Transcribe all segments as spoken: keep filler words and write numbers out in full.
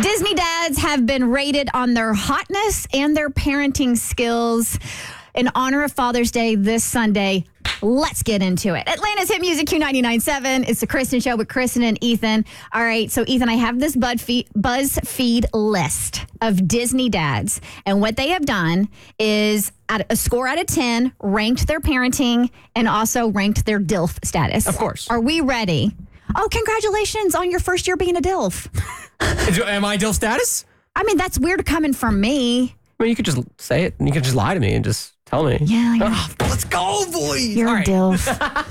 Disney dads have been rated on their hotness and their parenting skills. In honor of Father's Day this Sunday, let's get into it. Atlanta's Hit Music Q ninety-nine point seven. It's the Kristen Show with Kristen and Ethan. All right, so Ethan, I have this BuzzFeed list of Disney dads. And what they have done is at a score out of ten, ranked their parenting and also ranked their D I L F status. Of course. Are we ready? Oh, congratulations on your first year being a D I L F. Am I D I L F status? I mean, that's weird coming from me. I mean, you could just say it and you could just lie to me and just tell me. Yeah, you're, oh, let's go, boys. You're All a right. D I L F.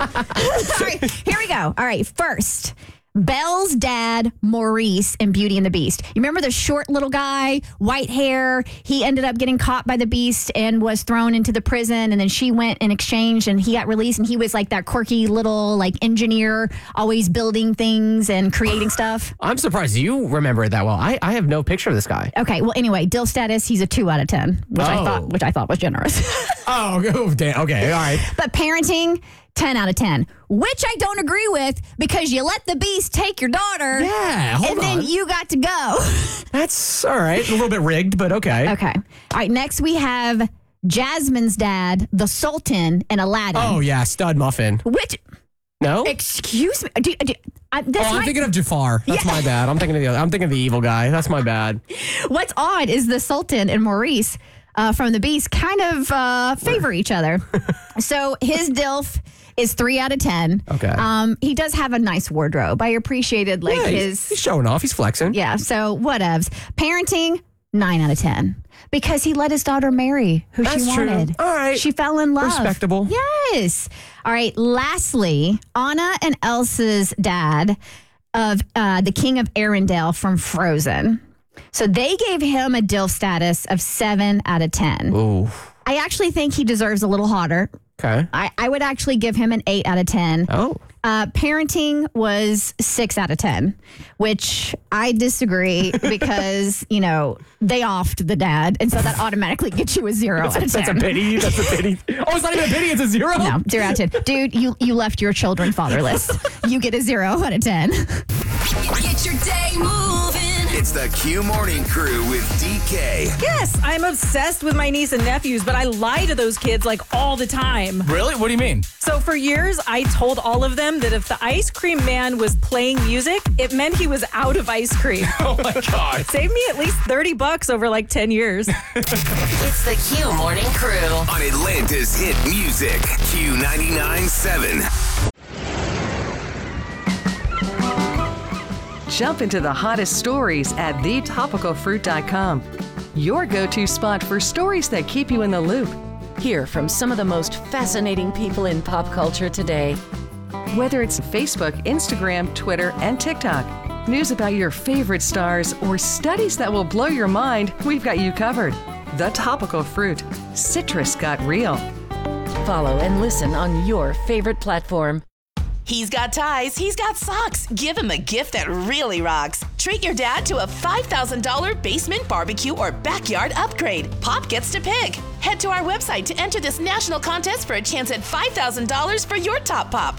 All right, here we go. All right, first, Belle's dad, Maurice, in Beauty and the Beast. You remember the short little guy, white hair? He ended up getting caught by the Beast and was thrown into the prison. And then she went in exchange and he got released. And he was like that quirky little like engineer, always building things and creating stuff. I'm surprised you remember it that well. I, I have no picture of this guy. Okay, well, anyway, D I L F status, he's a two out of ten, which I Oh. thought, which I thought was generous. Oh, oh, damn. Okay, all right. But parenting, ten out of ten, which I don't agree with because you let the Beast take your daughter. Yeah, hold and on. then you got to go. That's all right. A little bit rigged, but okay. Okay. All right. Next, we have Jasmine's dad, the Sultan, and Aladdin. Oh, yeah, stud muffin. Which, No? excuse me. Do, do, I, that's Oh, I'm my- thinking of Jafar. That's Yeah. my bad. I'm thinking of the other. I'm thinking of the evil guy. That's my bad. What's odd is the Sultan and Maurice uh, from the Beast kind of uh, favor each other. So his D I L F is three out of ten. Okay. Um, he does have a nice wardrobe. I appreciated like Yeah, he's, his. he's showing off. He's flexing. Yeah, so whatevs. Parenting, nine out of ten. Because he let his daughter marry who That's she true. wanted. All right. She fell in love. Respectable. Yes. All right, lastly, Anna and Elsa's dad of uh, the King of Arendelle from Frozen. So they gave him a D I L F status of seven out of ten. Ooh. I actually think he deserves a little hotter. Okay. I, I would actually give him an eight out of ten. Oh. Uh, parenting was six out of ten, which I disagree because, you know, they offed the dad. And so that automatically gets you a zero out of ten. That's a pity. That's a pity. Oh, it's not even a pity. It's a zero? No, zero out of ten. Dude, you, you left your children fatherless. You get a zero out of ten. Get your day moving. It's the Q Morning Crew with D K. Yes, I'm obsessed with my niece and nephews, but I lie to those kids like all the time. Really? What do you mean? So for years, I told all of them that if the ice cream man was playing music, it meant he was out of ice cream. Oh my God. Saved me at least thirty bucks over like ten years. It's the Q Morning Crew. On Atlanta's Hit Music, Q ninety-nine point seven. Jump into the hottest stories at the topical fruit dot com. Your go-to spot for stories that keep you in the loop. Hear from some of the most fascinating people in pop culture today. Whether it's Facebook, Instagram, Twitter, and TikTok, news about your favorite stars, or studies that will blow your mind, we've got you covered. The Topical Fruit. Citrus got real. Follow and listen on your favorite platform. He's got ties, he's got socks. Give him a gift that really rocks. Treat your dad to a five thousand dollars basement barbecue or backyard upgrade. Pop gets to pick. Head to our website to enter this national contest for a chance at five thousand dollars for your top pop.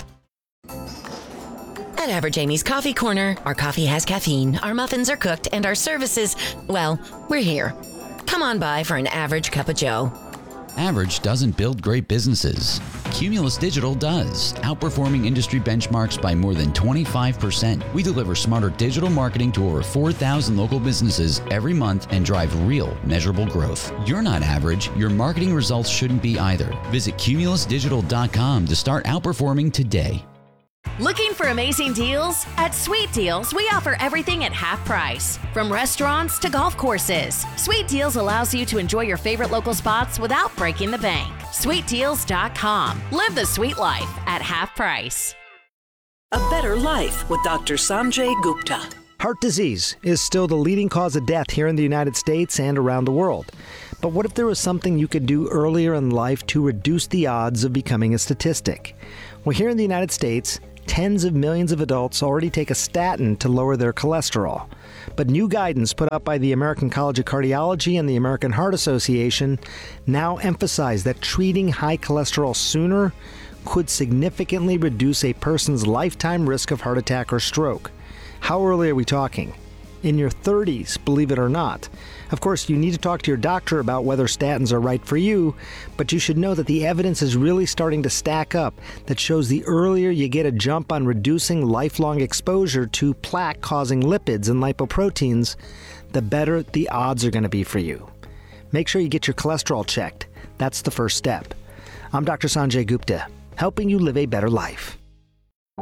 At Average Amy's Coffee Corner, our coffee has caffeine, our muffins are cooked, and our services, well, we're here. Come on by for an average cup of joe. Average doesn't build great businesses. Cumulus Digital does, outperforming industry benchmarks by more than twenty-five percent. We deliver smarter digital marketing to over four thousand local businesses every month and drive real, measurable growth. You're not average. Your marketing results shouldn't be either. Visit cumulus digital dot com to start outperforming today. Looking for amazing deals? At Sweet Deals, we offer everything at half price. From restaurants to golf courses, Sweet Deals allows you to enjoy your favorite local spots without breaking the bank. sweet deals dot com. Live the sweet life at half price. A better life with Doctor Sanjay Gupta. Heart disease is still the leading cause of death here in the United States and around the world. But what if there was something you could do earlier in life to reduce the odds of becoming a statistic? Well, here in the United States, tens of millions of adults already take a statin to lower their cholesterol. But new guidance put out by the American College of Cardiology and the American Heart Association now emphasize that treating high cholesterol sooner could significantly reduce a person's lifetime risk of heart attack or stroke. How early are we talking? in your thirties, believe it or not. Of course, you need to talk to your doctor about whether statins are right for you, but you should know that the evidence is really starting to stack up that shows the earlier you get a jump on reducing lifelong exposure to plaque-causing lipids and lipoproteins, the better the odds are going to be for you. Make sure you get your cholesterol checked. That's the first step. I'm Doctor Sanjay Gupta, helping you live a better life.